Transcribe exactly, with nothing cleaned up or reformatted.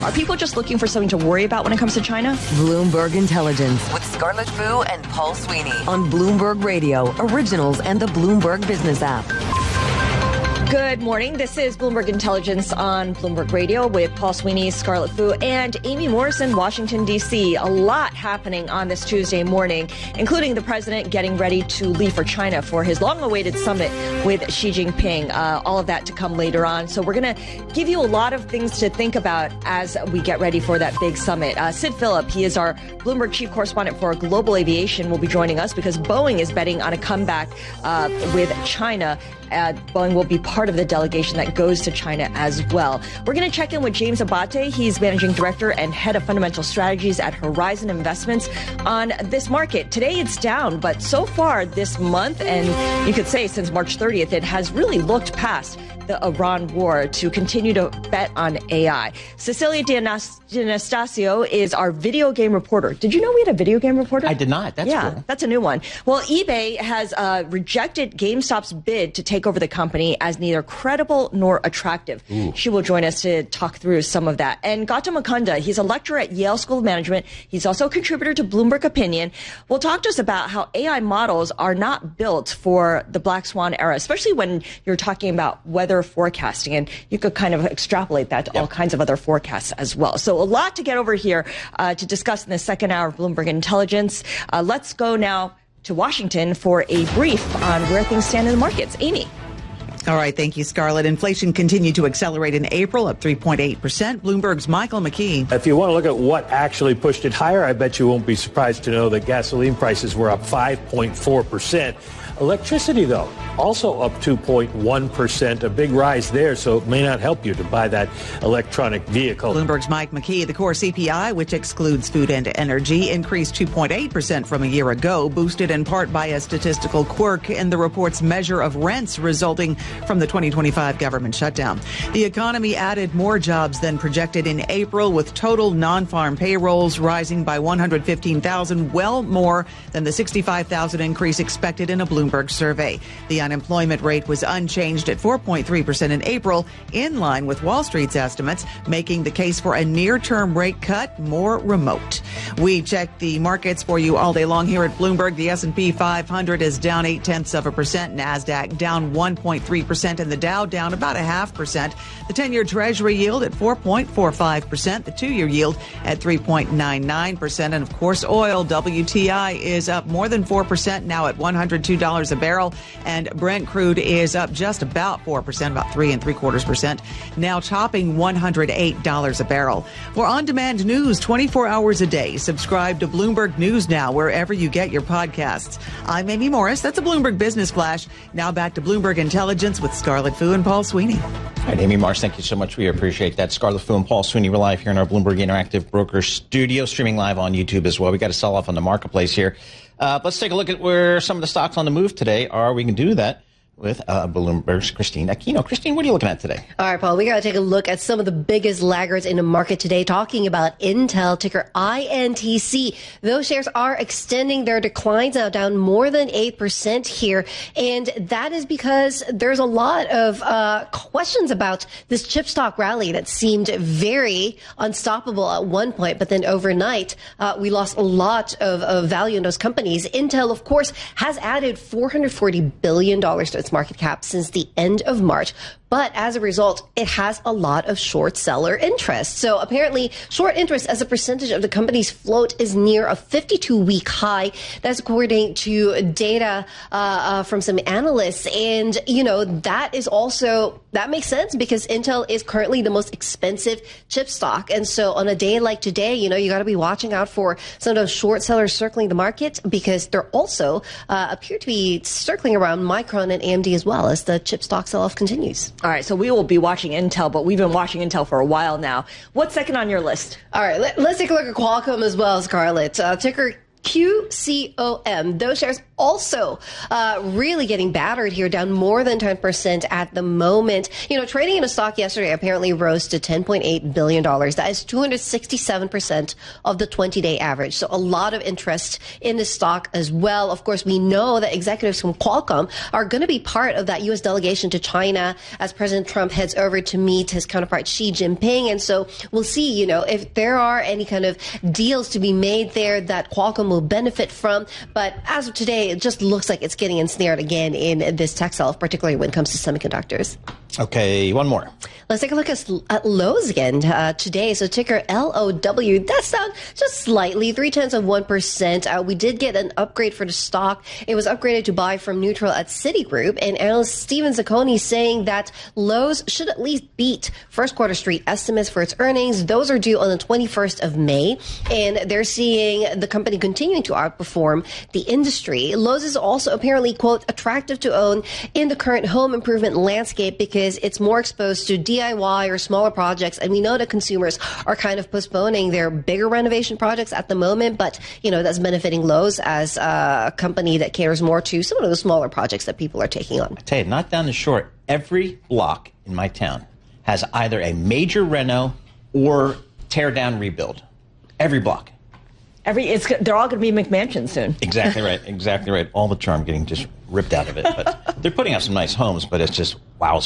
Are people just looking for something to worry about when it comes to China? Bloomberg Intelligence with Scarlett Fu and Paul Sweeney on Bloomberg Radio, Originals, and the Bloomberg Business app. Good morning. This is Bloomberg Intelligence on Bloomberg Radio with Paul Sweeney, Scarlett Fu, and Amy Morrison, Washington, D C. A lot happening on this Tuesday morning, including the president getting ready to leave for China for his long-awaited summit with Xi Jinping. Uh, all of that to come later on. So we're going to give you a lot of things to think about as we get ready for that big summit. Uh, Sid Phillip, he is our Bloomberg chief correspondent for global aviation, will be joining us because Boeing is betting on a comeback uh, with China. Uh, Boeing will be part of the delegation that goes to China as well. We're going to check in with James Abate. He's managing director and head of fundamental strategies at Horizon Investments on this market. Today it's down, but so far this month, and you could say since March thirtieth, it has really looked past the Iran war to continue to bet on A I. Cecilia D'Anastasio is our video game reporter. Did you know we had a video game reporter? I did not. That's yeah, cool. That's a new one. Well, eBay has uh, rejected GameStop's bid to take over the company as neither credible nor attractive. Ooh. She will join us to talk through some of that. And Gautam Mukunda, he's a lecturer at Yale School of Management. He's also a contributor to Bloomberg Opinion. Will talk to us about how A I models are not built for the Black Swan era, especially when you're talking about weather forecasting. And you could kind of extrapolate that to yep. all kinds of other forecasts as well. So a lot to get over here uh, to discuss in the second hour of Bloomberg Intelligence. Uh, let's go now to Washington for a brief on where things stand in the markets. Amy. All right. Thank you, Scarlett. Inflation continued to accelerate in April, up three point eight percent. Bloomberg's Michael McKee. If you want to look at what actually pushed it higher, I bet you won't be surprised to know that gasoline prices were up five point four percent. Electricity, though, also up two point one percent, a big rise there, so it may not help you to buy that electronic vehicle. Bloomberg's Mike McKee. The core C P I, which excludes food and energy, increased two point eight percent from a year ago, boosted in part by a statistical quirk in the report's measure of rents resulting from the twenty twenty-five government shutdown. The economy added more jobs than projected in April, with total non-farm payrolls rising by one hundred fifteen thousand, well more than the sixty-five thousand increase expected in a Bloomberg survey. The unemployment rate was unchanged at four point three percent in April, in line with Wall Street's estimates, making the case for a near-term rate cut more remote. We check the markets for you all day long here at Bloomberg. The S and P five hundred is down eight tenths of a percent. NASDAQ down one point three percent, and the Dow down about a half percent. The ten-year Treasury yield at four point four five percent. The two-year yield at three point nine nine percent. And of course, oil, W T I, is up more than four percent, now at one hundred two dollars a barrel, and Brent crude is up just about four percent, about three and three quarters percent, now topping one hundred eight dollars a barrel. For on-demand news twenty-four hours a day, subscribe to Bloomberg News Now wherever you get your podcasts. I'm Amy Morris. That's a Bloomberg Business Flash. Now back to Bloomberg Intelligence with Scarlett Fu and Paul Sweeney. All right, Amy Morris, thank you so much. We appreciate that. Scarlett Fu and Paul Sweeney, we're live here in our Bloomberg Interactive Broker studio, streaming live on YouTube as well. We got to sell off on the marketplace here. Uh, let's take a look at where some of the stocks on the move today are. We can do that with uh, Bloomberg's Christine Aquino. Christine, what are you looking at today? All right, Paul, we got to take a look at some of the biggest laggards in the market today, talking about Intel, ticker I N T C. Those shares are extending their declines now, down more than eight percent here. And that is because there's a lot of uh, questions about this chip stock rally that seemed very unstoppable at one point. But then overnight, uh, we lost a lot of, of value in those companies. Intel, of course, has added four hundred forty billion dollars to its market cap since the end of March. But as a result, it has a lot of short seller interest. So apparently, short interest as a percentage of the company's float is near a fifty-two week high. That's according to data uh, uh, from some analysts. And, you know, that is also, that makes sense because Intel is currently the most expensive chip stock. And so on a day like today, you know, you got to be watching out for some of those short sellers circling the market, because they're also uh, appear to be circling around Micron and A M D as well as the chip stock sell-off continues. All right, so we will be watching Intel, but we've been watching Intel for a while now. What's second on your list? All right, let, let's take a look at Qualcomm as well, Scarlett. Uh, ticker Q C O M. Those shares also uh, really getting battered here, down more than ten percent at the moment. You know, trading in a stock yesterday apparently rose to ten point eight billion dollars. That is two hundred sixty-seven percent of the twenty-day average. So a lot of interest in the stock as well. Of course, we know that executives from Qualcomm are going to be part of that U S delegation to China as President Trump heads over to meet his counterpart Xi Jinping. And so we'll see, you know, if there are any kind of deals to be made there that Qualcomm will benefit from. But as of today, it just looks like it's getting ensnared again in this tech sell, particularly when it comes to semiconductors. Okay, one more. Let's take a look at, at Lowe's again uh, today. So ticker L O W, that's down just slightly, three tenths of one percent. Uh, we did get an upgrade for the stock. It was upgraded to buy from neutral at Citigroup. And analyst Steven Zacconi saying that Lowe's should at least beat first quarter street estimates for its earnings. Those are due on the twenty-first of May. And they're seeing the company continuing to outperform the industry. Lowe's is also apparently, quote, attractive to own in the current home improvement landscape because it's more exposed to D I Y or smaller projects. And we know that consumers are kind of postponing their bigger renovation projects at the moment. But, you know, that's benefiting Lowe's as a company that caters more to some of the smaller projects that people are taking on. I tell you, not down the short, every block in my town has either a major reno or tear down rebuild. Every block. Every it's they're all going to be McMansions soon. Exactly right. Exactly right. All the charm getting just ripped out of it. But they're putting out some nice homes, but it's just wow.